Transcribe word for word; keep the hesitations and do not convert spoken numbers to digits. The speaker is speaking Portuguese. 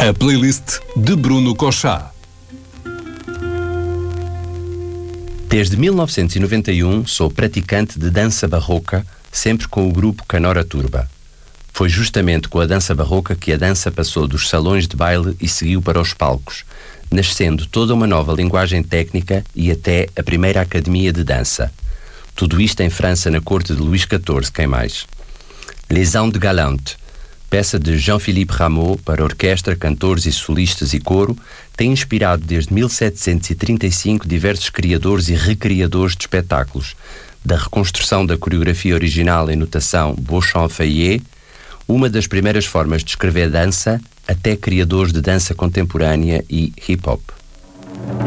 A playlist de Bruno Cochá. Desde mil novecentos e noventa e um sou praticante de dança barroca, sempre com o grupo Canora Turba. Foi justamente com a dança barroca que a dança passou dos salões de baile e seguiu para os palcos, nascendo toda uma nova linguagem técnica e até a primeira academia de dança. Tudo isto em França, na corte de Luís catorze, quem mais? Les Ans de Galante, peça de Jean-Philippe Rameau para orquestra, cantores e solistas e coro, tem inspirado desde mil setecentos e trinta e cinco diversos criadores e recriadores de espetáculos, da reconstrução da coreografia original em notação Beauchamp-Feuillet, uma das primeiras formas de escrever dança, até criadores de dança contemporânea e hip-hop.